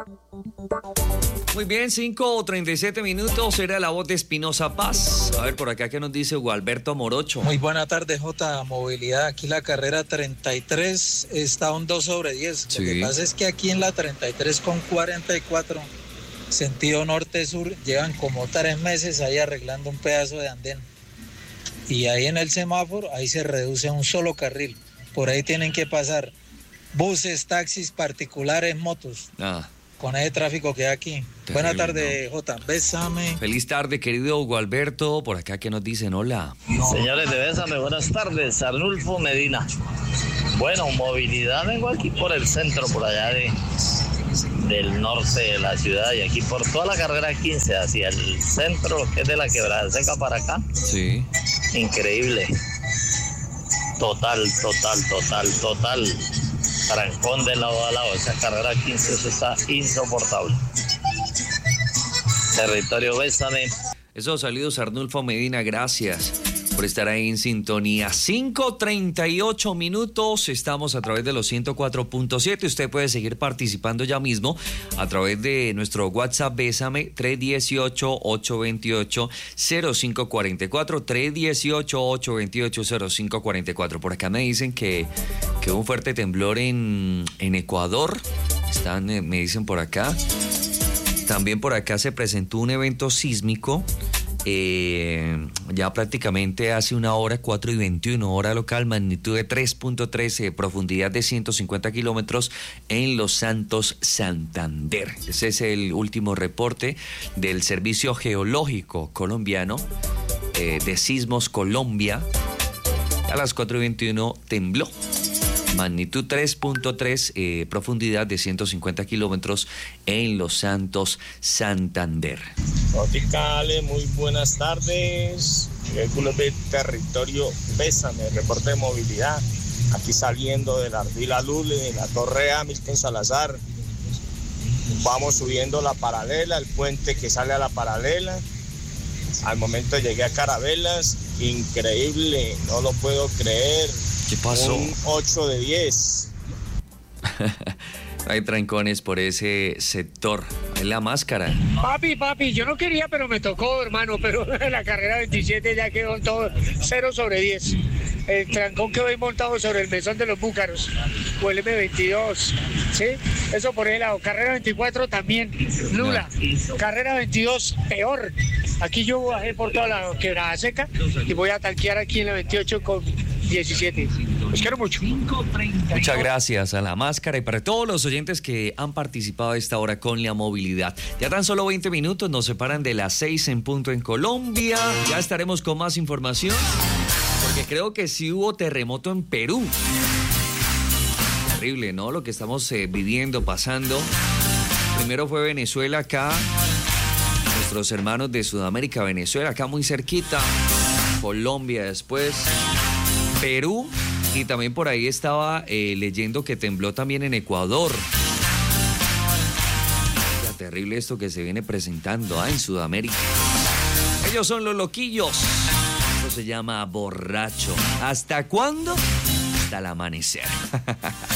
Muy bien, 5:37, era la voz de Espinosa Paz. A ver, por acá, ¿qué nos dice Hugo Alberto Morocho? Muy buena tarde, Jota. Movilidad, aquí la carrera 33 está un 2/10. Sí. Lo que pasa es que aquí en la 33 con 44, sentido norte-sur, llevan como 3 meses ahí arreglando un pedazo de andén. Y ahí en el semáforo, ahí se reduce a un solo carril. Por ahí tienen que pasar buses, taxis, particulares, motos. Con ese tráfico que hay aquí. Terrible, buena tarde, ¿no? Jota. Bésame. Feliz tarde, querido Hugo Alberto. Por acá, ¿qué nos dicen? Hola. Señores de Bésame, buenas tardes. Arnulfo Medina. Bueno, movilidad, vengo aquí por el centro, por allá del norte de la ciudad, y aquí por toda la carrera 15 hacia el centro, que es de la Quebrada Seca para acá. Sí. Increíble. Total. Trancón de lado a lado. Esa carrera 15, eso está insoportable. Territorio Bésame. Esos saludos, Arnulfo Medina, gracias por estar ahí en sintonía. 5:38, estamos a través de los 104.7. Usted puede seguir participando ya mismo a través de nuestro WhatsApp Bésame 318-828-0544, 318-828-0544. Por acá me dicen que hubo un fuerte temblor en Ecuador. Me dicen por acá. También por acá se presentó un evento sísmico. Ya prácticamente hace una hora, 4:21, hora local, magnitud de 3.13, profundidad de 150 kilómetros en Los Santos, Santander. Ese es el último reporte del Servicio Geológico Colombiano de Sismos Colombia. A las 4:21 tembló. Magnitud 3.3, profundidad de 150 kilómetros en Los Santos, Santander. Noticale, muy buenas tardes. Vehículos de territorio Bésame, reporte de movilidad. Aquí saliendo de la Ardila Lule, de la Torre Hamilton Salazar. Vamos subiendo la paralela, el puente que sale a la paralela. Al momento llegué a Carabelas, increíble, no lo puedo creer. ¿Qué pasó? Un 8/10. Hay trancones por ese sector. Es la máscara. Papi, yo no quería, pero me tocó, hermano. Pero la carrera 27 ya quedó todo 0/10. El trancón quedó ahí montado sobre el mesón de los Búcaros, o el M22, ¿sí? Eso por el lado. Carrera 24 también, nula. No. Carrera 22, peor. Aquí yo bajé por toda la Quebrada Seca y voy a tanquear aquí en la 28 con 17. Los quiero mucho. Muchas gracias a la máscara y para todos los oyentes que han participado a esta hora con la movilidad. Ya tan solo 20 minutos nos separan de las 6 en punto en Colombia. Ya estaremos con más información porque creo que sí hubo terremoto en Perú. Terrible, ¿no? Lo que estamos viviendo, pasando. Primero fue Venezuela acá. Nuestros hermanos de Sudamérica, Venezuela, acá muy cerquita. Colombia después. Perú, y también por ahí estaba leyendo que tembló también en Ecuador. Ya terrible esto que se viene presentando en Sudamérica. Ellos son los loquillos. Esto se llama Borracho. ¿Hasta cuándo? Hasta el amanecer.